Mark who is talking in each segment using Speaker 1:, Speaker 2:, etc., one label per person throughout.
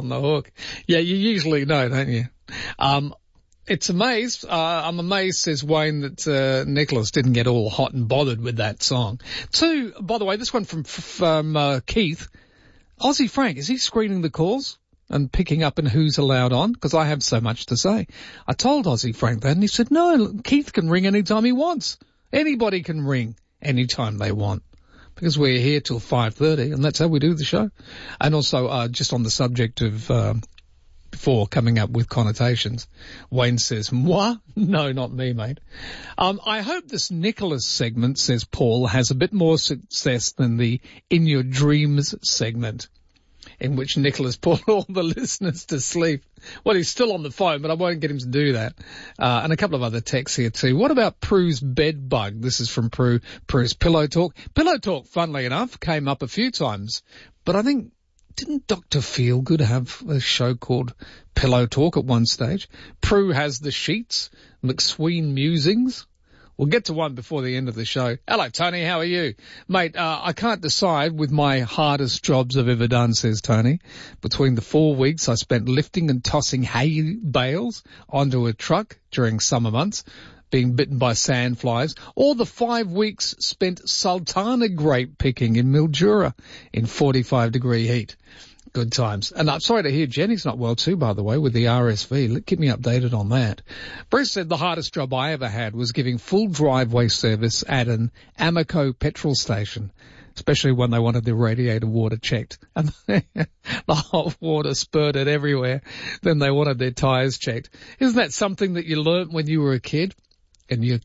Speaker 1: on the hook. Yeah, you usually know, don't you? It's amazed. I'm amazed, says Wayne, that Nicholas didn't get all hot and bothered with that song. Two, by the way, this one from Keith. Aussie Frank, is he screening the calls and picking up and who's allowed on? Because I have so much to say. I told Aussie Frank that, and he said, no, Keith can ring anytime he wants. Anybody can ring anytime they want. Because we're here till 5:30, and that's how we do the show. And also, just on the subject of, before coming up with connotations, Wayne says, moi? No, not me, mate. I hope this Nicholas segment, says Paul, has a bit more success than the In Your Dreams segment, in which Nicholas put all the listeners to sleep. Well, he's still on the phone, but I won't get him to do that. And a couple of other texts here too. What about Prue's bed bug? This is from Prue's Pillow Talk. Pillow Talk, funnily enough, came up a few times, but I think, didn't Dr. Feelgood have a show called Pillow Talk at one stage? Prue has the sheets, McSween musings. We'll get to one before the end of the show. Hello, Tony. How are you? Mate, I can't decide with my hardest jobs I've ever done, says Tony. Between the 4 weeks I spent lifting and tossing hay bales onto a truck during summer months, being bitten by sandflies, or the 5 weeks spent sultana grape picking in Mildura in 45-degree heat. Good times. And I'm sorry to hear Jenny's not well too, by the way, with the RSV. Keep me updated on that. Bruce said the hardest job I ever had was giving full driveway service at an Amoco petrol station, especially when they wanted the radiator water checked. And the hot water spurted everywhere. Then they wanted their tyres checked. Isn't that something that you learnt when you were a kid and your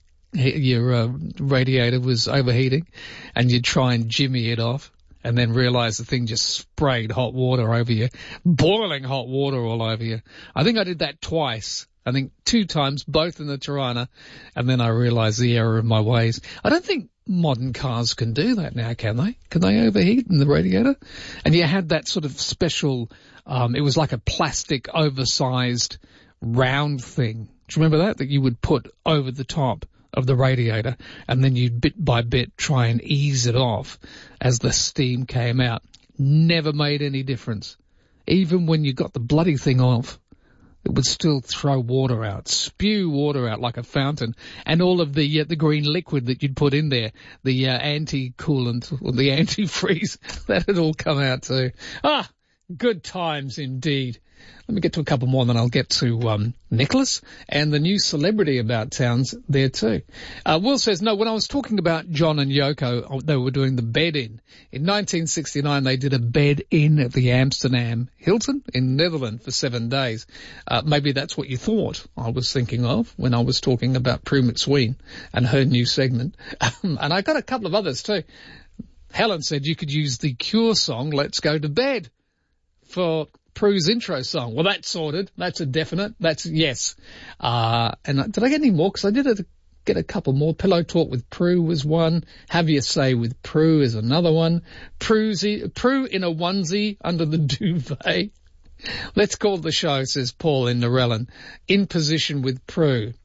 Speaker 1: radiator was overheating and you'd try and jimmy it off? And then realise the thing just sprayed hot water over you, boiling hot water all over you. I think I did that twice. I think 2 times, both in the Tirana, and then I realised the error of my ways. I don't think modern cars can do that now, can they? Can they overheat in the radiator? And you had that sort of special, it was like a plastic oversized round thing. Do you remember that you would put over the top of the radiator, and then you'd bit by bit try and ease it off as the steam came out? Never made any difference. Even when you got the bloody thing off, it would still throw water out, spew water out like a fountain, and all of the green liquid that you'd put in there, the anti-coolant or the antifreeze, that had all come out too. Ah, good times indeed. Let me get to a couple more, and then I'll get to Nicholas and the new celebrity about towns there too. Will says, no, when I was talking about John and Yoko, they were doing the bed-in. In 1969, they did a bed-in at the Amsterdam Hilton in Netherlands for 7 days. Maybe that's what you thought I was thinking of when I was talking about Prue McSween and her new segment. And I got a couple of others too. Helen said you could use the Cure song, Let's Go to Bed, for Prue's intro song. Well, that's sorted. That's a definite. That's yes. And did I get any more? Because I did get a couple more. Pillow Talk with Prue was one. Have You Say with Prue is another one. Prue in a onesie under the duvet. Let's call the show, says Paul in Narellan. In Position with Prue.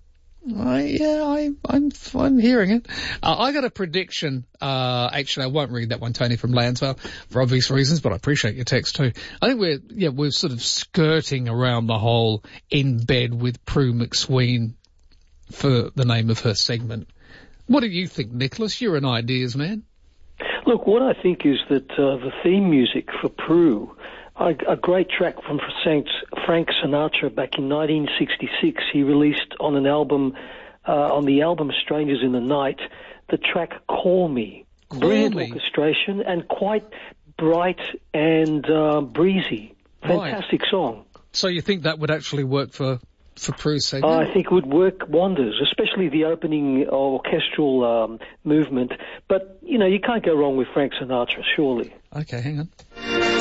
Speaker 1: I'm hearing it. I got a prediction. Actually, I won't read that one, Tony from Lansvale, for obvious reasons, but I appreciate your text too. I think we're sort of skirting around the whole in bed with Prue McSween for the name of her segment. What do you think, Nicholas? You're an ideas man.
Speaker 2: Look, what I think is that the theme music for Prue, a great track from Frank Sinatra back in 1966. He released on an album, on the album Strangers in the Night, the track Call Me. Brilliant orchestration and quite bright and breezy. Fantastic song.
Speaker 1: So you think that would actually work for Prue's segment?
Speaker 2: I think it would work wonders, especially the opening orchestral movement. But, you can't go wrong with Frank Sinatra, surely.
Speaker 1: Okay, hang on.